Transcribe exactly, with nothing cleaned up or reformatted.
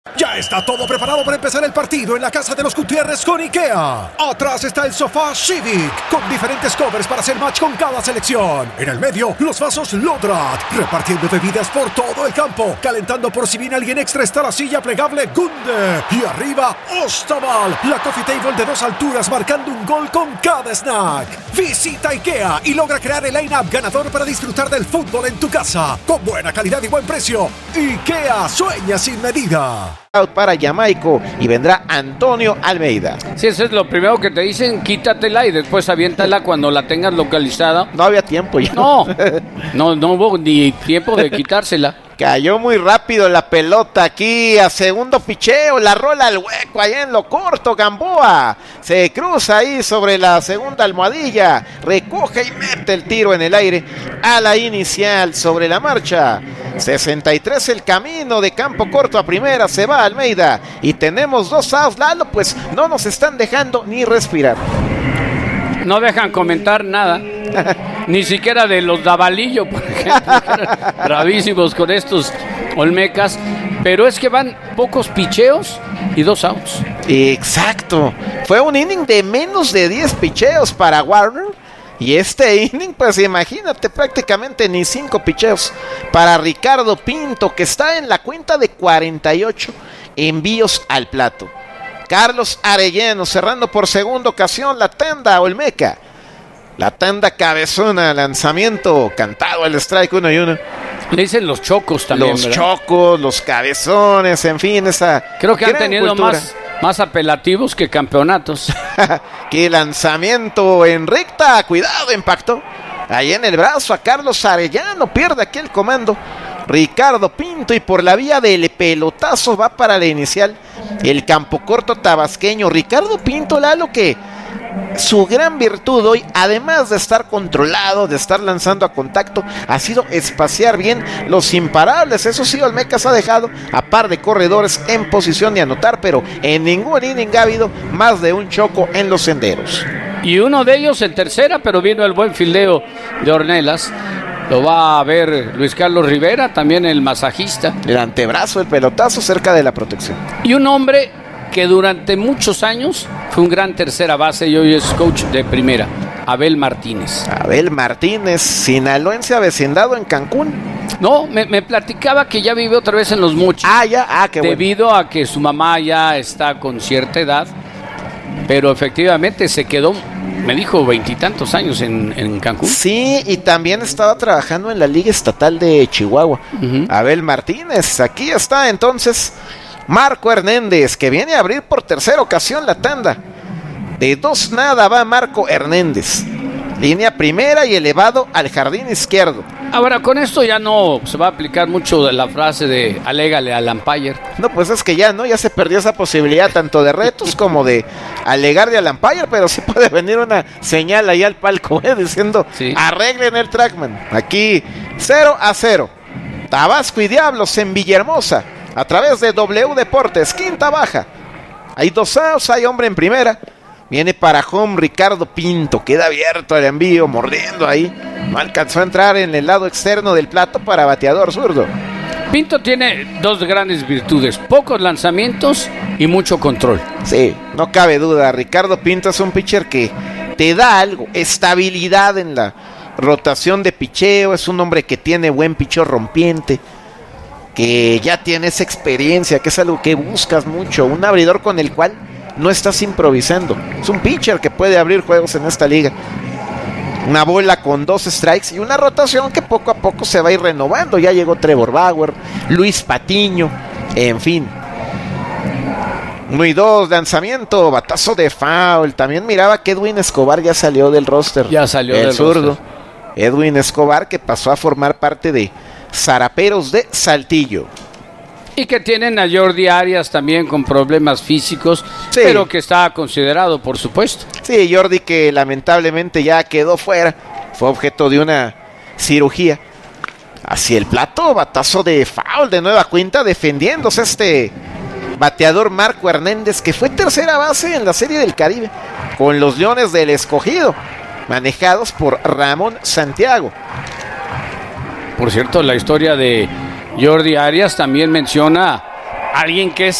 Ya está todo preparado para empezar el partido en la casa de los Gutiérrez con IKEA. Atrás está el sofá Civic, con diferentes covers para hacer match con cada selección. En el medio, los vasos Lodrat, repartiendo bebidas por todo el campo. Calentando por si viene alguien extra está la silla plegable Gunde. Y arriba, Ostaval, la coffee table de dos alturas marcando un gol con cada snack. Visita IKEA y logra crear el line-up ganador para disfrutar del fútbol en tu casa. Con buena calidad y buen precio. IKEA sueña sin medida. Para Jamaico y vendrá Antonio Almeida. Sí, eso es lo primero que te dicen, quítatela y después aviéntala cuando la tengas localizada. No había tiempo ya. No, no, no hubo ni tiempo de quitársela. Cayó muy rápido la pelota aquí a segundo picheo, la rola al hueco allá en lo corto, Gamboa se cruza ahí sobre la segunda almohadilla, recoge y mete el tiro en el aire a la inicial sobre la marcha. sesenta y tres el camino de campo corto a primera, se va Almeida y tenemos dos outs. Lalo, pues no nos están dejando ni respirar. No dejan comentar nada, ni siquiera de los Davalillo, por ejemplo, que eran bravísimos con estos Olmecas, pero es que van pocos picheos y dos outs. Exacto, fue un inning de menos de diez picheos para Warner. Y este inning, pues imagínate, prácticamente ni cinco picheos para Ricardo Pinto, que está en la cuenta de cuarenta y ocho envíos al plato. Carlos Arellano cerrando por segunda ocasión la tanda Olmeca. La tanda cabezona, lanzamiento, cantado el strike uno y uno. Le dicen los chocos también, Los ¿verdad? chocos, los cabezones, en fin, esa creo que han gran tenido cultura. más, más apelativos que campeonatos. Qué lanzamiento en recta, cuidado, impacto. Ahí en el brazo a Carlos Arellano, pierde aquí el comando Ricardo Pinto y por la vía del pelotazo va para la inicial el campo corto tabasqueño. Ricardo Pinto, Lalo, que su gran virtud hoy, además de estar controlado, de estar lanzando a contacto, ha sido espaciar bien los imparables. Eso sí, Olmecas ha dejado a par de corredores en posición de anotar, pero en ningún inning ha habido más de un choco en los senderos. Y uno de ellos en tercera, pero vino el buen fildeo de Ornelas. Lo va a ver Luis Carlos Rivera, también el masajista. El antebrazo, el pelotazo cerca de la protección. Y un hombre que durante muchos años fue un gran tercera base y hoy es coach de primera, Abel Martínez. Abel Martínez, sinaloense avecindado en Cancún. No, me, me platicaba que ya vive otra vez en Los Mochis. Ah, ya, ah, qué bueno. Debido a que su mamá ya está con cierta edad, pero efectivamente se quedó, me dijo, veintitantos años en, en Cancún. Sí, y también estaba trabajando en la Liga Estatal de Chihuahua. Uh-huh. Abel Martínez, aquí está entonces Marco Hernández, que viene a abrir por tercera ocasión la tanda. De dos nada va Marco Hernández. Línea primera y elevado al jardín izquierdo. Ahora, con esto ya no se va a aplicar mucho de la frase de alégale al umpire. No, pues es que ya, ¿no? Ya se perdió esa posibilidad tanto de retos como de alegarle al umpire, pero sí puede venir una señal ahí al palco, ¿eh? Diciendo, sí, arreglen el trackman. Aquí, cero a cero. Tabasco y Diablos en Villahermosa, a través de W Deportes, quinta baja. Hay dos outs, hay hombre en primera. Viene para home Ricardo Pinto, queda abierto el envío, mordiendo ahí. No alcanzó a entrar en el lado externo del plato para bateador zurdo. Pinto tiene dos grandes virtudes, pocos lanzamientos y mucho control. Sí, no cabe duda, Ricardo Pinto es un pitcher que te da algo, estabilidad en la rotación de picheo, es un hombre que tiene buen picheo rompiente, que ya tiene esa experiencia, que es algo que buscas mucho, un abridor con el cual no estás improvisando. Es un pitcher que puede abrir juegos en esta liga. Una bola con dos strikes y una rotación que poco a poco se va a ir renovando. Ya llegó Trevor Bauer, Luis Patiño, en fin. Uno y dos, lanzamiento, batazo de foul. También miraba que Edwin Escobar ya salió del roster. Ya salió el del zurdo. roster. Edwin Escobar, que pasó a formar parte de Zaraperos de Saltillo. Y que tienen a Jordi Arias también con problemas físicos, sí, pero que está considerado, por supuesto. Sí, Jordi, que lamentablemente ya quedó fuera, fue objeto de una cirugía. Hacia el plato, batazo de foul de nueva cuenta, defendiéndose este bateador Marco Hernández, que fue tercera base en la Serie del Caribe con los Leones del Escogido, manejados por Ramón Santiago. Por cierto, la historia de Jordi Arias también menciona alguien que es